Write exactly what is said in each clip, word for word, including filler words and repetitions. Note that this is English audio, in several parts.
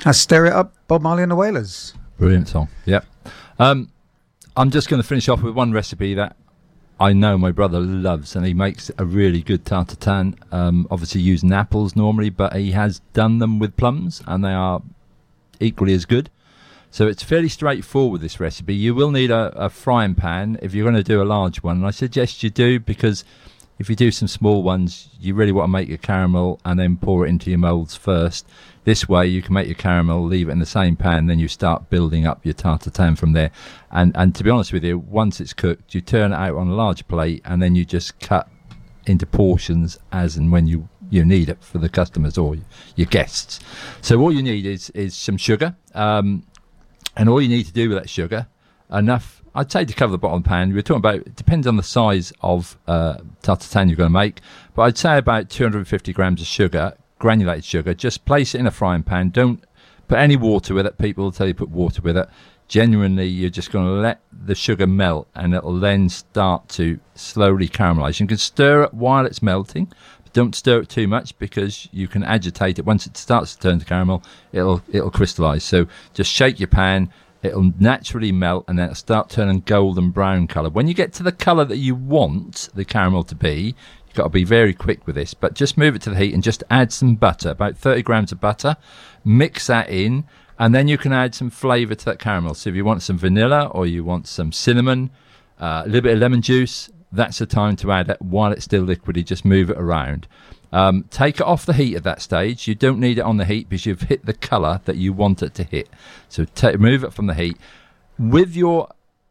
I Stir It Up, Bob Marley and the Wailers. Brilliant song. Yep. Um, I'm just going to finish off with one recipe that I know my brother loves, and he makes a really good tarte tatin. Um, obviously using apples normally, but he has done them with plums, and they are equally as good. So it's fairly straightforward, this recipe. You will need a, a frying pan if you're going to do a large one, and I suggest you do, because if you do some small ones, you really want to make your caramel and then pour it into your moulds first. This way you can make your caramel, leave it in the same pan, then you start building up your tarte tatin from there. And and to be honest with you, once it's cooked, you turn it out on a large plate, and then you just cut into portions as and when you, you need it for the customers or your guests. So all you need is, is some sugar, um, and all you need to do with that sugar, enough, I'd say, to cover the bottom of the pan. We're talking about, it depends on the size of uh, tarte tatin you're going to make, but I'd say about two hundred fifty grams of sugar, granulated sugar. Just place it in a frying pan. Don't put any water with it. People will tell you put water with it. Genuinely, you're just going to let the sugar melt, and it'll then start to slowly caramelize. You can stir it while it's melting, but don't stir it too much, because you can agitate it. Once it starts to turn to caramel, it'll it'll crystallize. So just shake your pan. It'll naturally melt, and then it'll start turning golden brown colour. When you get to the colour that you want the caramel to be, you've got to be very quick with this, but just move it to the heat and just add some butter, about thirty grams of butter. Mix that in, and then you can add some flavour to that caramel. So if you want some vanilla, or you want some cinnamon, uh, a little bit of lemon juice, that's the time to add it while it's still liquidy. Just move it around. Um, take it off the heat at that stage. You don't need it on the heat, because you've hit the colour that you want it to hit. So t- move it from the heat. With your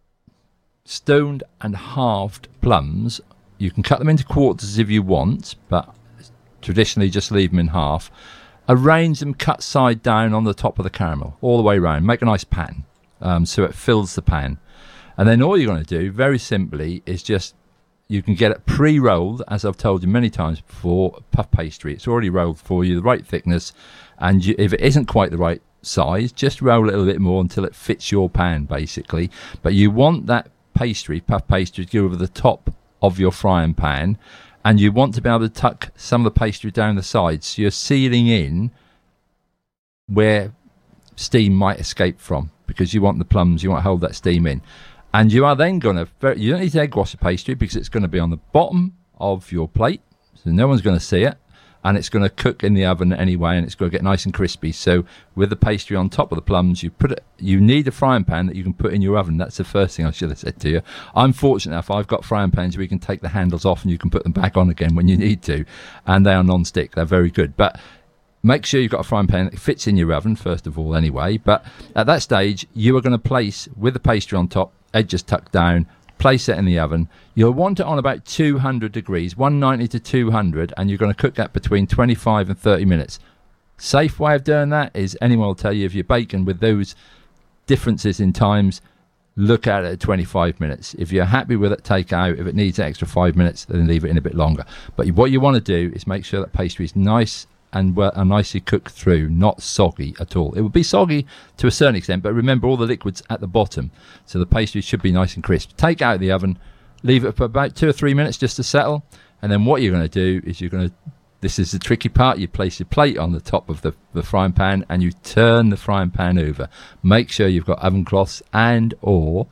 stoned and halved plums, you can cut them into quarters if you want, but traditionally just leave them in half. Arrange them cut side down on the top of the caramel, all the way around. Make a nice pattern, um, so it fills the pan. And then all you're going to do, very simply, is just, you can get it pre-rolled, as I've told you many times before, puff pastry. It's already rolled for you, the right thickness, and you, if it isn't quite the right size, just roll it a little bit more until it fits your pan, basically. But you want that pastry, puff pastry, to go over the top of your frying pan, and you want to be able to tuck some of the pastry down the sides, so you're sealing in where steam might escape from, because you want the plums, you want to hold that steam in. And you are then going to, you don't need to egg wash the pastry, because it's going to be on the bottom of your plate, so no one's going to see it, and it's going to cook in the oven anyway, and it's going to get nice and crispy. So with the pastry on top of the plums, you put it, you need a frying pan that you can put in your oven. That's the first thing I should have said to you. I'm fortunate enough, I've got frying pans where you can take the handles off and you can put them back on again when you need to, and they are non-stick. They're very good. But make sure you've got a frying pan that fits in your oven, first of all, anyway. But at that stage, you are going to place, with the pastry on top, edges tucked down, place it in the oven. You'll want it on about two hundred degrees, one ninety to two hundred, and you're going to cook that between twenty-five and thirty minutes. Safe way of doing that is, anyone will tell you, if you're baking with those differences in times, look at it at twenty-five minutes. If you're happy with it, take it out. If it needs an extra five minutes, then leave it in a bit longer. But what you want to do is make sure that pastry is nice and well, and nicely cooked through, not soggy at all. It will be soggy to a certain extent, but remember, all the liquid's at the bottom, so the pastry should be nice and crisp. Take it out of the oven, leave it for about two or three minutes just to settle, and then what you're going to do is you're going to, this is the tricky part, you place your plate on the top of the, the frying pan, and you turn the frying pan over. Make sure you've got oven cloths and or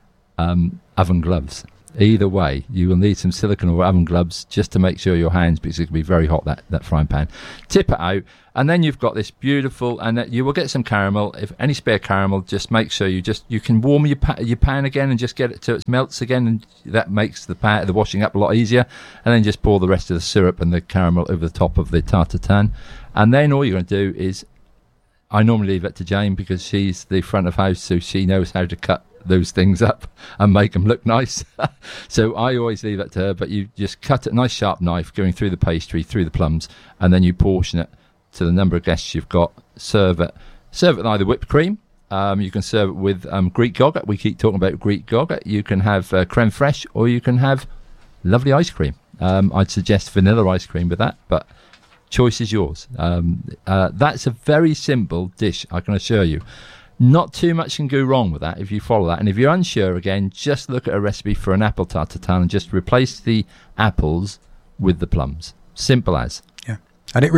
um, oven gloves. Either way, you will need some silicone or oven gloves just to make sure your hands, because it can be very hot, that, that frying pan. Tip it out, and then you've got this beautiful, and you will get some caramel. If any spare caramel, just make sure you just, you can warm your, pa- your pan again and just get it till it melts again, and that makes the pan, the washing up a lot easier. And then just pour the rest of the syrup and the caramel over the top of the tarte tatin. And then all you're going to do is, I normally leave it to Jane, because she's the front of house, so she knows how to cut those things up and make them look nice. So I always leave that to her, but you just cut a nice sharp knife going through the pastry, through the plums, and then you portion it to the number of guests you've got. Serve it. Serve it with either whipped cream. Um, you can serve it with um, Greek yogurt. We keep talking about Greek yogurt. You can have uh, creme fraiche, or you can have lovely ice cream. Um, I'd suggest vanilla ice cream with that, but choice is yours. Um, uh, that's a very simple dish, I can assure you. Not too much can go wrong with that if you follow that. And if you're unsure, again, just look at a recipe for an apple tarte tatin and just replace the apples with the plums. Simple as. Yeah. And it really is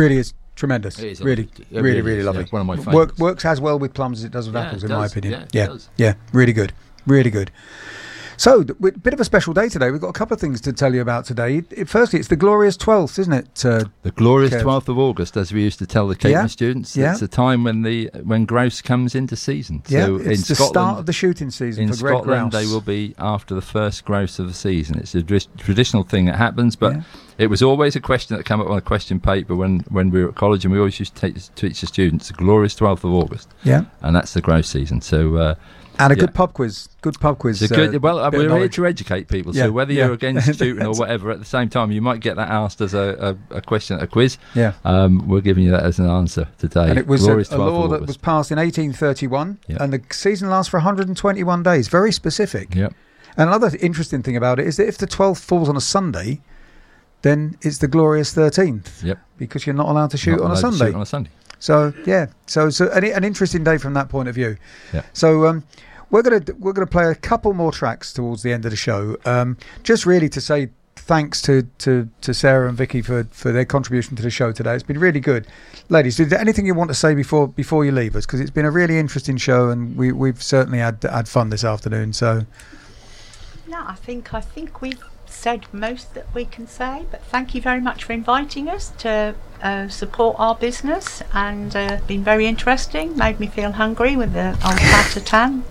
tremendous. It is really, It really, really, really is, lovely. yeah. One of my Work, favourites. works as well with plums as it does with Yeah, apples, it in my does. opinion. Yeah, it yeah, does. yeah, really good, really good. So, a bit of a special day today. We've got a couple of things to tell you about today. It, firstly, it's the glorious twelfth, isn't it? Uh, The glorious Kev. twelfth of August, as we used to tell the Capeman Yeah, students. yeah. It's a time when the when grouse comes into season. yeah, So it's in the Scotland, start of the shooting season in for Greg Scotland, grouse. they will be after the first grouse of the season. It's a dris- traditional thing that happens, but Yeah. it was always a question that came up on a question paper when, when we were at college, and we always used to take, teach the students the glorious twelfth of August, Yeah, and that's the grouse season. So uh, and a Yeah. good pub quiz. Good pub quiz. it's a good. uh, well, uh, bit of we're here knowledge. to educate people. Yeah, So whether yeah. you're against shooting or whatever, at the same time, you might get that asked as a, a, a question at a quiz. Yeah. Um, we're giving you that as an answer today. And it was a, glorious a twelfth law of that August. was passed in eighteen thirty-one, Yeah. and the season lasts for one hundred twenty-one days. Very specific. Yep. And another interesting thing about it is that if the twelfth falls on a Sunday, then it's the glorious thirteenth. Yep. Because you're not allowed to shoot Not on a allowed to Sunday. shoot on a Sunday. So yeah, so so an, an interesting day from that point of view. Yeah. So um, we're gonna we're gonna play a couple more tracks towards the end of the show, um, just really to say thanks to, to, to Sarah and Vicky for, for their contribution to the show today. It's been really good, ladies. Is there anything you want to say before before you leave us? Because it's been a really interesting show, and we we've certainly had had fun this afternoon. So No, I think I think we've said most that we can say, but thank you very much for inviting us to uh, support our business, and uh, been very interesting. Made me feel hungry with the old Patatan.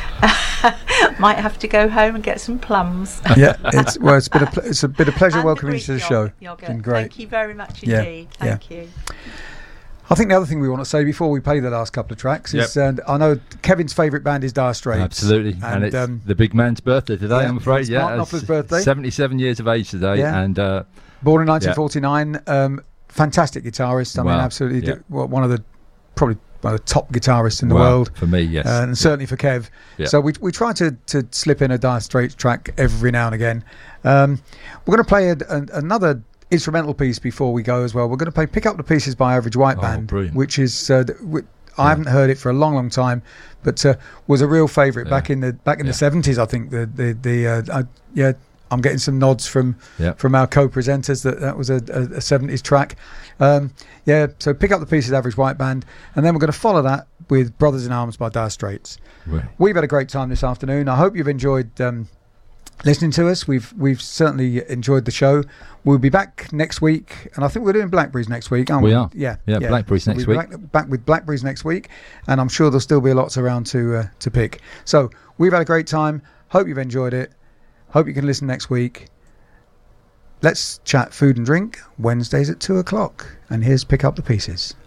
Might have to go home and get some plums. yeah, it's well, it's been a pl- it's a bit of pleasure And welcoming you the to the Greek show. yogurt. It's been great. Thank you very much Yeah, indeed. Thank you. I think the other thing we want to say before we play the last couple of tracks is, and I know Kevin's favourite band is Dire Straits. Absolutely, and, and, it's um, the big man's birthday today. yeah, I'm afraid, it's yeah, Mark it's Knopfler's birthday. seventy-seven years of age today, Yeah. and uh, Born in nineteen forty-nine, um, fantastic guitarist. I mean, Wow, absolutely, yeah. d- well, one of the probably one of the top guitarists in the well, world, for me, yes, uh, and certainly for Kev. Yeah. So we we try to to slip in a Dire Straits track every now and again. Um, we're going to play a, a, another instrumental piece before we go as well. We're going to play "Pick Up the Pieces" by Average White Oh, Band, brilliant. which is uh, th- w- I Yeah. haven't heard it for a long, long time, but uh, was a real favourite Yeah. back in the back in Yeah. the seventies. I think the the the uh, I, yeah. I'm getting some nods from Yeah. from our co-presenters that that was a, a, a seventies track. Um, yeah, so Pick Up the Pieces, Average White Band, and then we're going to follow that with Brothers in Arms by Dire Straits. Right. We've had a great time this afternoon. I hope you've enjoyed um, listening to us. We've we've certainly enjoyed the show. We'll be back next week, and I think we're doing Blackberries next week, aren't we? We are. Yeah, Yeah, Blackberries So next we'll be week. Back, back with Blackberries next week, and I'm sure there'll still be lots around to uh, to pick. So we've had a great time. Hope you've enjoyed it. Hope you can listen next week. Let's chat food and drink Wednesdays at two o'clock. And here's Pick Up the Pieces.